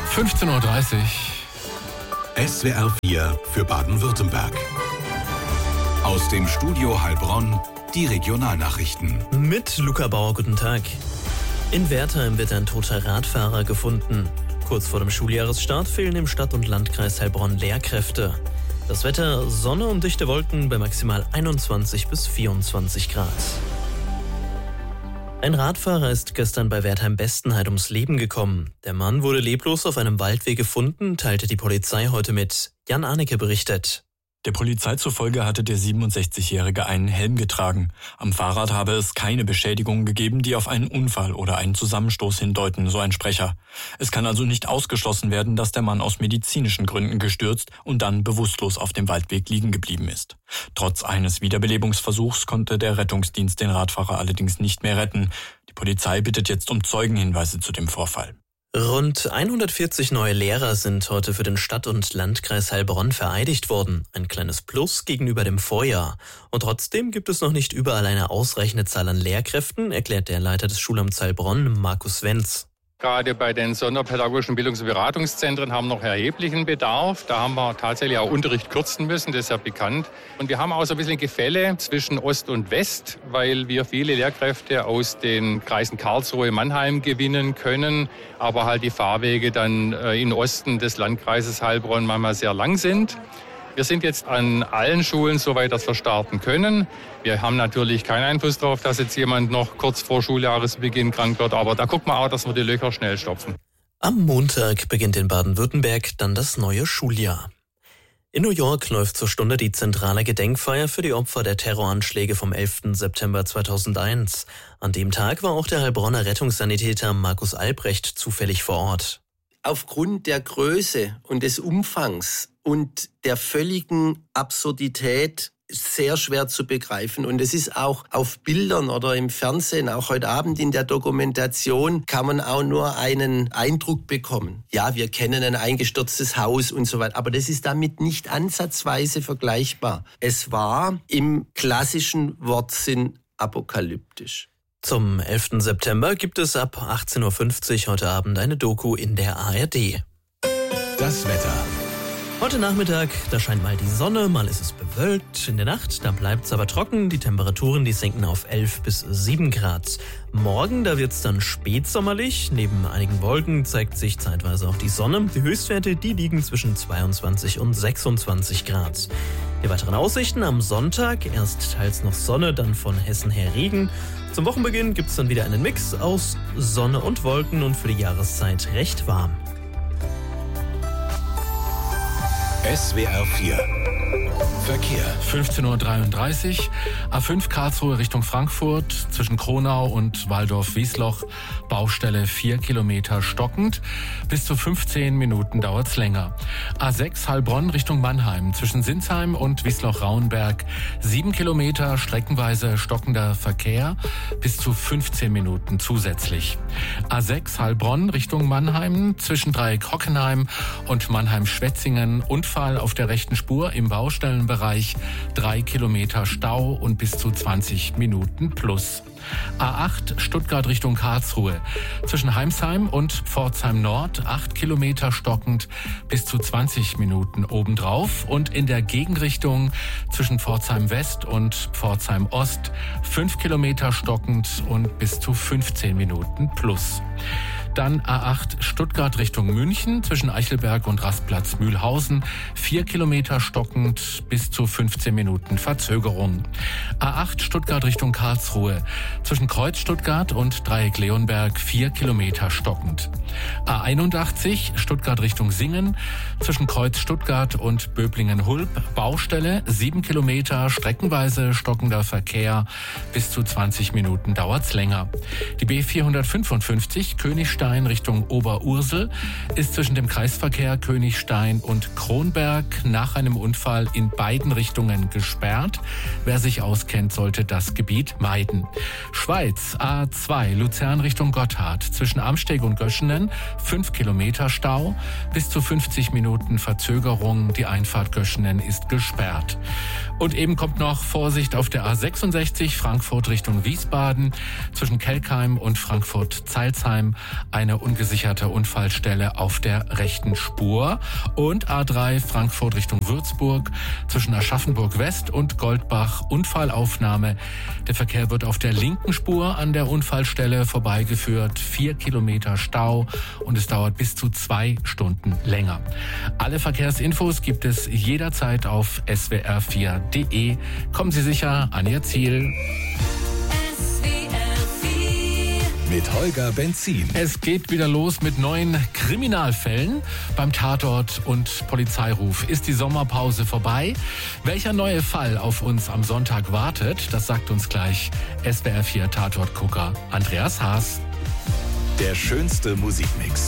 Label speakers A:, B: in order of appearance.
A: 15.30 Uhr.
B: SWR 4 für Baden-Württemberg. Aus dem Studio Heilbronn die Regionalnachrichten.
C: Mit Luca Bauer, guten Tag. In Wertheim wird ein toter Radfahrer gefunden. Kurz vor dem Schuljahresstart fehlen im Stadt- und Landkreis Heilbronn Lehrkräfte. Das Wetter: Sonne und dichte Wolken bei maximal 21 bis 24 Grad. Ein Radfahrer ist gestern bei Wertheim-Bestenheit ums Leben gekommen. Der Mann wurde leblos auf einem Waldweg gefunden, teilte die Polizei heute mit. Jan Arnecke berichtet.
D: Der Polizei zufolge hatte der 67-Jährige einen Helm getragen. Am Fahrrad habe es keine Beschädigungen gegeben, die auf einen Unfall oder einen Zusammenstoß hindeuten, so ein Sprecher. Es kann also nicht ausgeschlossen werden, dass der Mann aus medizinischen Gründen gestürzt und dann bewusstlos auf dem Waldweg liegen geblieben ist. Trotz eines Wiederbelebungsversuchs konnte der Rettungsdienst den Radfahrer allerdings nicht mehr retten. Die Polizei bittet jetzt um Zeugenhinweise zu dem Vorfall.
C: Rund 140 neue Lehrer sind heute für den Stadt- und Landkreis Heilbronn vereidigt worden. Ein kleines Plus gegenüber dem Vorjahr. Und trotzdem gibt es noch nicht überall eine ausreichende Zahl an Lehrkräften, erklärt der Leiter des Schulamts Heilbronn, Markus Wenz.
E: Gerade bei den sonderpädagogischen Bildungs- und Beratungszentren haben wir noch erheblichen Bedarf. Da haben wir tatsächlich auch Unterricht kürzen müssen, das ist ja bekannt. Und wir haben auch so ein bisschen Gefälle zwischen Ost und West, weil wir viele Lehrkräfte aus den Kreisen Karlsruhe, Mannheim gewinnen können, aber halt die Fahrwege dann im Osten des Landkreises Heilbronn manchmal sehr lang sind. Wir sind jetzt an allen Schulen so weit, dass wir starten können. Wir haben natürlich keinen Einfluss darauf, dass jetzt jemand noch kurz vor Schuljahresbeginn krank wird, aber da gucken wir auch, dass wir die Löcher schnell stopfen.
C: Am Montag beginnt in Baden-Württemberg dann das neue Schuljahr. In New York läuft zur Stunde die zentrale Gedenkfeier für die Opfer der Terroranschläge vom 11. September 2001. An dem Tag war auch der Heilbronner Rettungssanitäter Markus Albrecht zufällig vor Ort.
F: Aufgrund der Größe und des Umfangs und der völligen Absurdität sehr schwer zu begreifen. Und es ist auch auf Bildern oder im Fernsehen, auch heute Abend in der Dokumentation, kann man auch nur einen Eindruck bekommen. Ja, wir kennen ein eingestürztes Haus und so weiter, aber das ist damit nicht ansatzweise vergleichbar. Es war im klassischen Wortsinn apokalyptisch.
C: Zum 11. September gibt es ab 18.50 Uhr heute Abend eine Doku in der ARD.
B: Das Wetter.
C: Heute Nachmittag, da scheint mal die Sonne, mal ist es bewölkt. In der Nacht, da bleibt es aber trocken. Die Temperaturen, die sinken auf 11 bis 7 Grad. Morgen, da wird es dann spätsommerlich. Neben einigen Wolken zeigt sich zeitweise auch die Sonne. Die Höchstwerte, die liegen zwischen 22 und 26 Grad. Die weiteren Aussichten am Sonntag, erst teils noch Sonne, dann von Hessen her Regen. Zum Wochenbeginn gibt es dann wieder einen Mix aus Sonne und Wolken und für die Jahreszeit recht warm.
B: SWR 4 Verkehr.
A: 15.33 Uhr. A5 Karlsruhe Richtung Frankfurt zwischen Kronau und Waldorf-Wiesloch. Baustelle 4 Kilometer stockend. Bis zu 15 Minuten dauert's länger. A6 Heilbronn Richtung Mannheim zwischen Sinsheim und Wiesloch-Rauenberg. 7 Kilometer streckenweise stockender Verkehr. Bis zu 15 Minuten zusätzlich. A6 Heilbronn Richtung Mannheim zwischen Dreieck Hockenheim und Mannheim-Schwetzingen. Unfall auf der rechten Spur im Baustellenbereich. 3 Kilometer Stau und bis zu 20 Minuten plus. A8 Stuttgart Richtung Karlsruhe. Zwischen Heimsheim und Pforzheim Nord 8 Kilometer stockend, bis zu 20 Minuten obendrauf. Und in der Gegenrichtung zwischen Pforzheim West und Pforzheim Ost 5 Kilometer stockend und bis zu 15 Minuten plus. Dann A8 Stuttgart Richtung München zwischen Eichelberg und Rastplatz Mühlhausen 4 Kilometer stockend, bis zu 15 Minuten Verzögerung. A8 Stuttgart Richtung Karlsruhe zwischen Kreuz Stuttgart und Dreieck Leonberg 4 Kilometer stockend. A81 Stuttgart Richtung Singen zwischen Kreuz Stuttgart und Böblingen-Hulb Baustelle 7 Kilometer streckenweise stockender Verkehr, bis zu 20 Minuten dauert's länger. Die B455 Königstein Richtung Oberursel ist zwischen dem Kreisverkehr Königstein und Kronberg nach einem Unfall in beiden Richtungen gesperrt. Wer sich auskennt, sollte das Gebiet meiden. Schweiz A2 Luzern Richtung Gotthard zwischen Amsteg und Göschenen 5 Kilometer Stau, bis zu 50 Minuten Verzögerung. Die Einfahrt Göschenen ist gesperrt. Und eben kommt noch Vorsicht auf der A66 Frankfurt Richtung Wiesbaden. Zwischen Kelkheim und Frankfurt-Zeilsheim eine ungesicherte Unfallstelle auf der rechten Spur. Und A3 Frankfurt Richtung Würzburg zwischen Aschaffenburg West und Goldbach Unfallaufnahme. Der Verkehr wird auf der linken Spur an der Unfallstelle vorbeigeführt. 4 Kilometer Stau und es dauert bis zu 2 Stunden länger. Alle Verkehrsinfos gibt es jederzeit auf swr4.de. Kommen Sie sicher an Ihr Ziel.
B: Mit Holger Benzin.
A: Es geht wieder los mit neuen Kriminalfällen. Beim Tatort und Polizeiruf ist die Sommerpause vorbei. Welcher neue Fall auf uns am Sonntag wartet, das sagt uns gleich SWR4 Tatortgucker Andreas Haas.
B: Der schönste Musikmix.